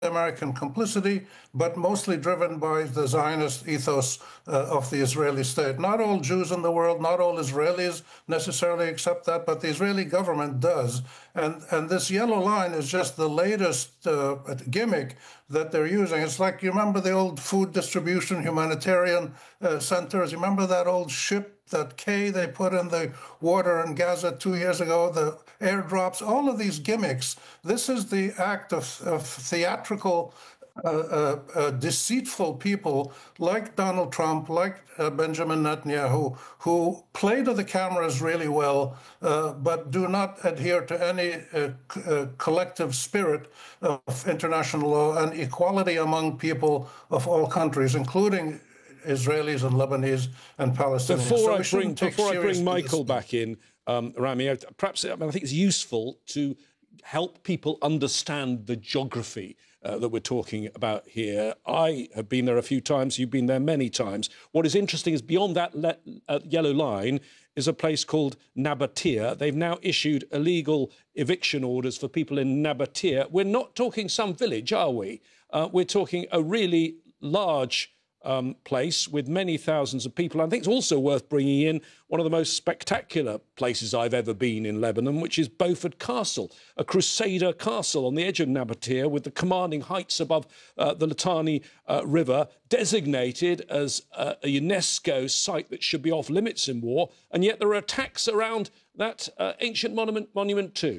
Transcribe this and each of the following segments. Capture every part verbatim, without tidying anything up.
American complicity, but mostly driven by the Zionist ethos uh, of the Israeli state. Not all Jews in the world, not all Israelis necessarily accept that, but the Israeli government does. And, and this yellow line is just the latest uh, gimmick that they're using. It's like, you remember the old food distribution humanitarian uh, centers? You remember that old ship, that K they put in the water in Gaza two years ago, the airdrops, all of these gimmicks. This is the act of, of theatrical, uh, uh, uh, deceitful people like Donald Trump, like uh, Benjamin Netanyahu, who play to the cameras really well, uh, but do not adhere to any uh, c- uh, collective spirit of international law and equality among people of all countries, including Israelis and Lebanese and Palestinians. Before so I bring before I bring Michael this. back in, um, Rami, perhaps I, mean, I think it's useful to help people understand the geography uh, that we're talking about here. I have been there a few times. You've been there many times. What is interesting is beyond that le- uh, yellow line is a place called Nabatea. They've now issued illegal eviction orders for people in Nabatea. We're not talking some village, are we? Uh, we're talking a really large Um, place with many thousands of people. I think it's also worth bringing in one of the most spectacular places I've ever been in Lebanon, which is Beaufort Castle, a Crusader castle on the edge of Nabatea with the commanding heights above uh, the Litani uh, River, designated as uh, a UNESCO site that should be off limits in war, and yet there are attacks around that uh, ancient monument, monument too.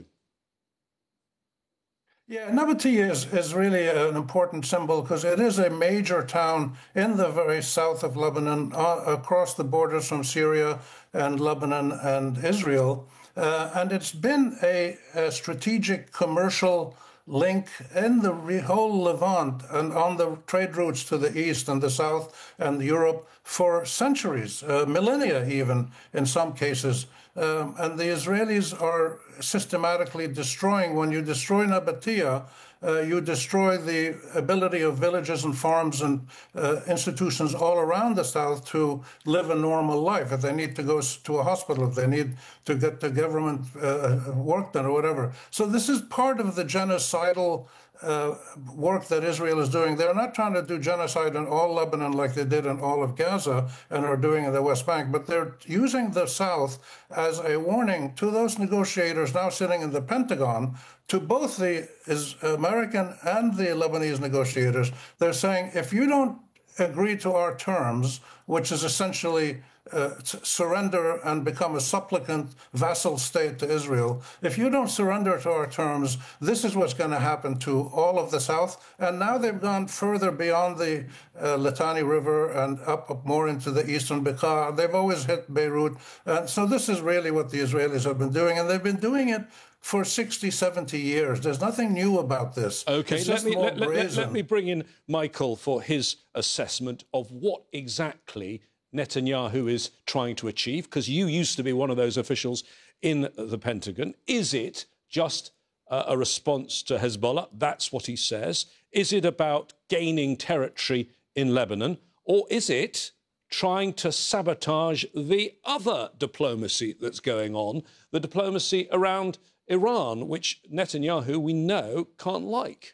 Yeah, Nabatea is, is really an important symbol because it is a major town in the very south of Lebanon, uh, across the borders from Syria and Lebanon and Israel. Uh, and it's been a, a strategic commercial link in the whole Levant and on the trade routes to the east and the south and Europe for centuries, uh, millennia even in some cases. Um, and the Israelis are systematically destroying. When you destroy Nabatea, uh, you destroy the ability of villages and farms and uh, institutions all around the south to live a normal life. If they need to go to a hospital, if they need to get the government uh, work done or whatever. So this is part of the genocidal Uh, work that Israel is doing. They're not trying to do genocide in all Lebanon like they did in all of Gaza and are doing in the West Bank, but they're using the South as a warning to those negotiators now sitting in the Pentagon, to both the is American and the Lebanese negotiators. They're saying, if you don't agree to our terms, which is essentially Uh, surrender and become a supplicant vassal state to Israel. If you don't surrender to our terms, this is what's going to happen to all of the South. And now they've gone further beyond the uh, Litani River and up, up more into the eastern Bekaa. They've always hit Beirut. And so this is really what the Israelis have been doing. And they've been doing it for sixty, seventy years. There's nothing new about this. OK, let me, let, let, let me bring in Michael for his assessment of what exactly Netanyahu is trying to achieve, because you used to be one of those officials in the Pentagon. Is it just uh, a response to Hezbollah? That's what he says. Is it about gaining territory in Lebanon? Or is it trying to sabotage the other diplomacy that's going on, the diplomacy around Iran, which Netanyahu, we know, can't like?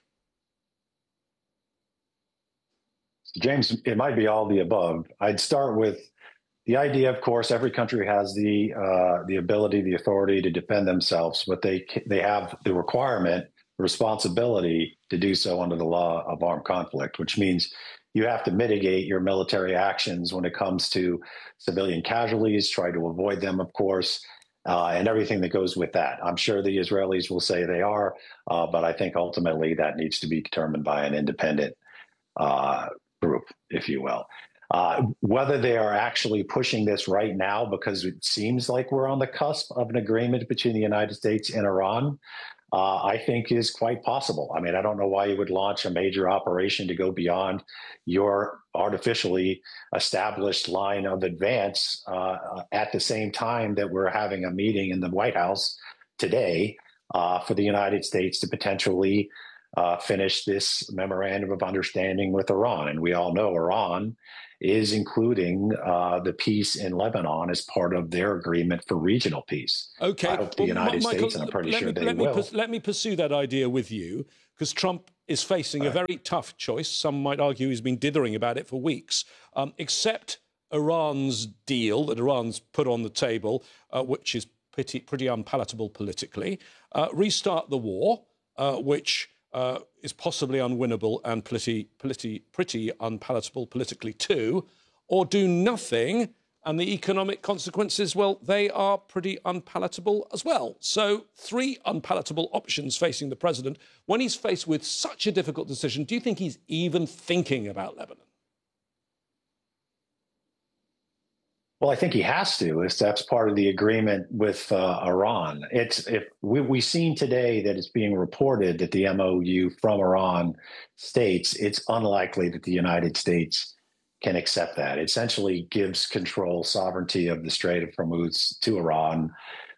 James, it might be all the above. I'd start with the idea, of course, every country has the uh, the ability, the authority to defend themselves, but they they have the requirement, responsibility to do so under the law of armed conflict, which means you have to mitigate your military actions when it comes to civilian casualties, try to avoid them, of course, uh, and everything that goes with that. I'm sure the Israelis will say they are, uh, but I think ultimately that needs to be determined by an independent uh group, if you will. Uh, whether they are actually pushing this right now because it seems like we're on the cusp of an agreement between the United States and Iran, uh, I think is quite possible. I mean, I don't know why you would launch a major operation to go beyond your artificially established line of advance uh, at the same time that we're having a meeting in the White House today uh, for the United States to potentially Uh, finish this memorandum of understanding with Iran. And we all know Iran is including uh, the peace in Lebanon as part of their agreement for regional peace. OK. I hope the well, United Michael, States, and I'm pretty sure me, they let will. Me, let me pursue that idea with you, because Trump is facing a very tough choice. Some might argue he's been dithering about it for weeks. Um, accept Iran's deal that Iran's put on the table, uh, which is pretty, pretty unpalatable politically. Uh, restart the war, uh, which uh, is possibly unwinnable and pretty, pretty, pretty unpalatable politically too. Or do nothing, and the economic consequences, well, they are pretty unpalatable as well. So three unpalatable options facing the president. When he's faced with such a difficult decision, do you think he's even thinking about Lebanon? Well, I think he has to. If that's part of the agreement with uh, Iran. It's if we, we've seen today that it's being reported that the M O U from Iran states it's unlikely that the United States can accept that. It essentially gives control, sovereignty of the Strait of Hormuz to Iran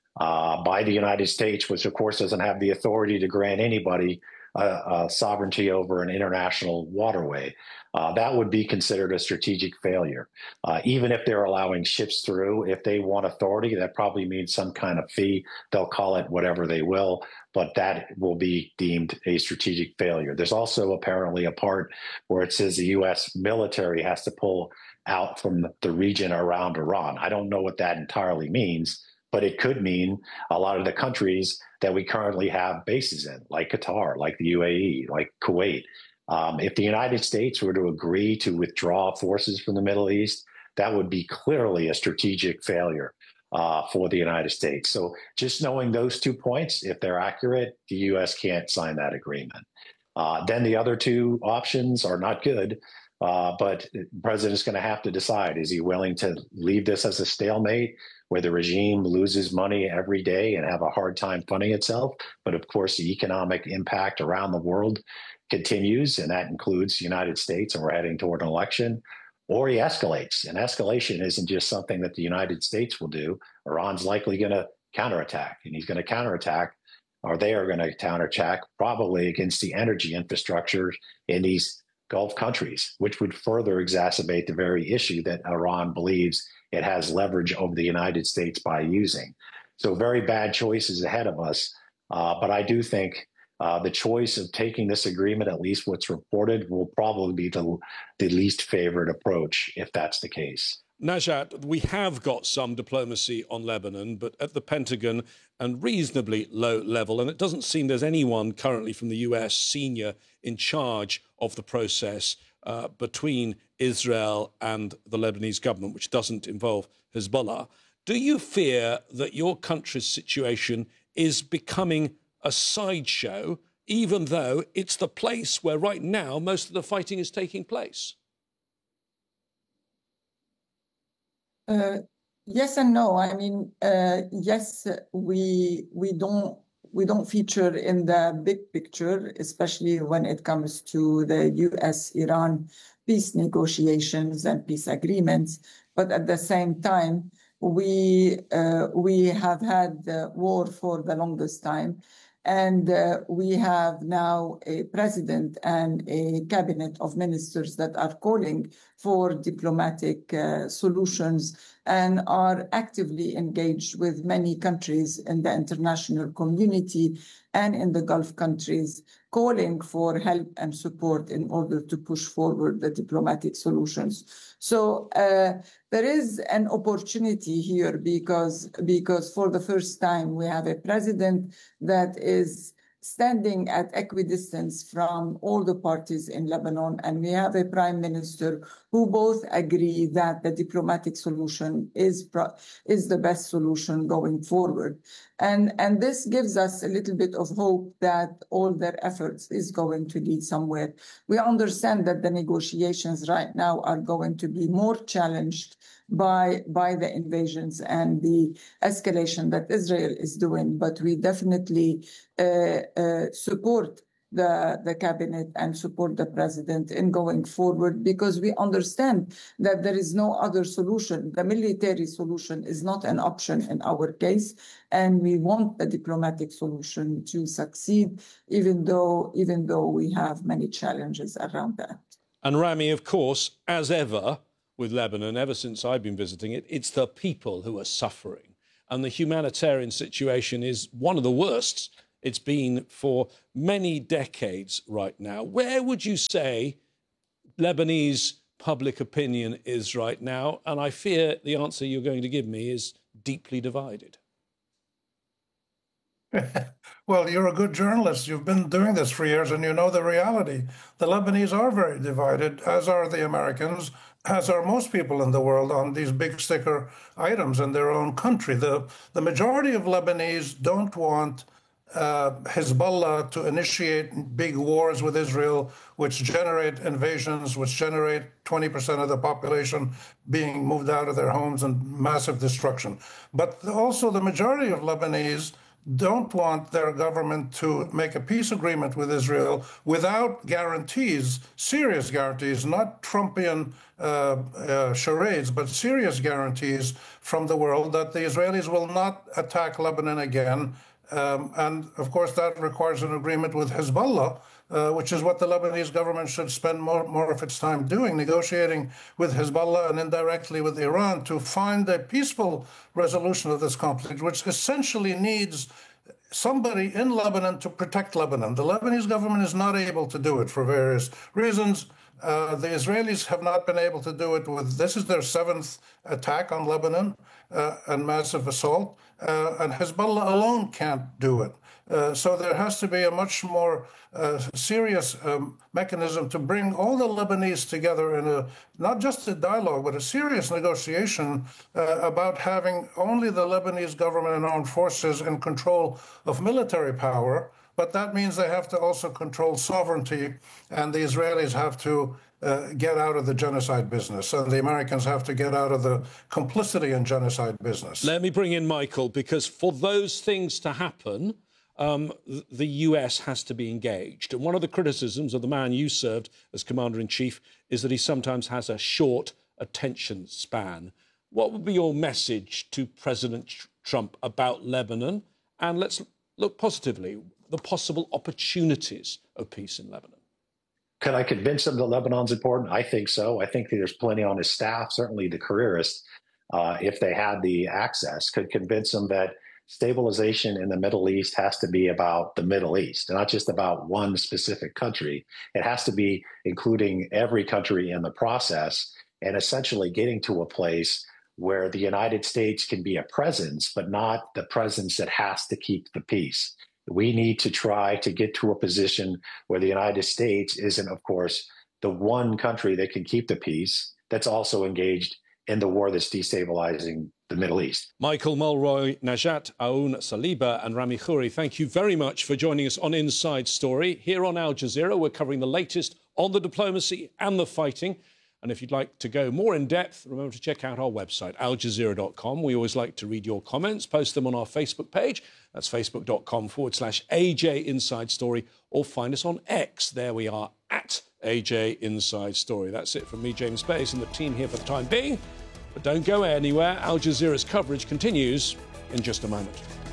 uh, by the United States, which of course doesn't have the authority to grant anybody uh, uh, sovereignty over an international waterway. Uh, that would be considered a strategic failure. Uh, even if they're allowing ships through, if they want authority, that probably means some kind of fee. They'll call it whatever they will, but that will be deemed a strategic failure. There's also apparently a part where it says the U S military has to pull out from the region around Iran. I don't know what that entirely means, but it could mean a lot of the countries that we currently have bases in, like Qatar, like the U A E, like Kuwait. Um, if the United States were to agree to withdraw forces from the Middle East, that would be clearly a strategic failure uh, for the United States. So just knowing those two points, if they're accurate, the U S can't sign that agreement. Uh, then the other two options are not good, uh, but the president's going to have to decide, is he willing to leave this as a stalemate where the regime loses money every day and have a hard time funding itself? But of course, the economic impact around the world continues, and that includes the United States, and we're heading toward an election, or he escalates. And escalation isn't just something that the United States will do. Iran's likely going to counterattack, and he's going to counterattack, or they are going to counterattack probably against the energy infrastructure in these Gulf countries, which would further exacerbate the very issue that Iran believes it has leverage over the United States by using. So very bad choices ahead of us. Uh, but I do think Uh, the choice of taking this agreement, at least what's reported, will probably be the, the least favored approach if that's the case. Najat, we have got some diplomacy on Lebanon, but at the Pentagon and reasonably low level, and it doesn't seem there's anyone currently from the U S senior in charge of the process uh, between Israel and the Lebanese government, which doesn't involve Hezbollah. Do you fear that your country's situation is becoming a sideshow, even though it's the place where right now most of the fighting is taking place? Uh, yes and no. I mean, uh, yes, we we don't we don't feature in the big picture, especially when it comes to the U S Iran peace negotiations and peace agreements. But at the same time, we uh, we have had the war for the longest time. And uh, we have now a president and a cabinet of ministers that are calling for diplomatic uh, solutions and are actively engaged with many countries in the international community and in the Gulf countries, calling for help and support in order to push forward the diplomatic solutions. So uh, there is an opportunity here because, because for the first time we have a president that is standing at equidistance from all the parties in Lebanon, and we have a prime minister who both agree that the diplomatic solution is is the best solution going forward. And, and this gives us a little bit of hope that all their efforts is going to lead somewhere. We understand that the negotiations right now are going to be more challenged by, by the invasions and the escalation that Israel is doing, but we definitely uh, uh, support the, the cabinet and support the president in going forward, because we understand that there is no other solution. The military solution is not an option in our case, and we want the diplomatic solution to succeed, even though, even though we have many challenges around that. And Rami, of course, as ever with Lebanon, ever since I've been visiting it, it's the people who are suffering. And the humanitarian situation is one of the worst it's been for many decades right now. Where would you say Lebanese public opinion is right now? And I fear the answer you're going to give me is deeply divided. Well, you're a good journalist. You've been doing this for years and you know the reality. The Lebanese are very divided, as are the Americans, as are most people in the world on these big sticker items in their own country. The, the majority of Lebanese don't want uh, Hezbollah to initiate big wars with Israel, which generate invasions, which generate twenty percent of the population being moved out of their homes and massive destruction. But also the majority of Lebanese don't want their government to make a peace agreement with Israel without guarantees, serious guarantees, not Trumpian uh, uh, charades, but serious guarantees from the world that the Israelis will not attack Lebanon again. Um, and of course, that requires an agreement with Hezbollah, uh, which is what the Lebanese government should spend more, more of its time doing, negotiating with Hezbollah and indirectly with Iran to find a peaceful resolution of this conflict, which essentially needs somebody in Lebanon to protect Lebanon. The Lebanese government is not able to do it for various reasons. Uh, the Israelis have not been able to do it with, this is their seventh attack on Lebanon uh, and massive assault, uh, and Hezbollah alone can't do it. Uh, so there has to be a much more uh, serious um, mechanism to bring all the Lebanese together in a, not just a dialogue, but a serious negotiation uh, about having only the Lebanese government and armed forces in control of military power. But that means they have to also control sovereignty, and the Israelis have to uh, get out of the genocide business, and the Americans have to get out of the complicity in genocide business. Let me bring in Michael, because for those things to happen, um, the U S has to be engaged. And one of the criticisms of the man you served as Commander-in-Chief is that he sometimes has a short attention span. What would be your message to President Trump about Lebanon? And let's look positively, the possible opportunities of peace in Lebanon. Can I convince him that Lebanon's important? I think so. I think that there's plenty on his staff, certainly the careerists, uh, if they had the access, could convince him that stabilization in the Middle East has to be about the Middle East, not just about one specific country. It has to be including every country in the process and essentially getting to a place where the United States can be a presence, but not the presence that has to keep the peace. We need to try to get to a position where the United States isn't, of course, the one country that can keep the peace that's also engaged in the war that's destabilizing the Middle East. Michael Mulroy, Najat Aoun Saliba and Rami Khouri, thank you very much for joining us on Inside Story. Here on Al Jazeera, we're covering the latest on the diplomacy and the fighting. And if you'd like to go more in depth, remember to check out our website, al jazeera dot com. We always like to read your comments, post them on our Facebook page. That's facebook.com forward slash AJ Inside Story, or find us on X. There we are, at A J Inside Story. That's it from me, James Bays, and the team here for the time being. But don't go anywhere. Al Jazeera's coverage continues in just a moment.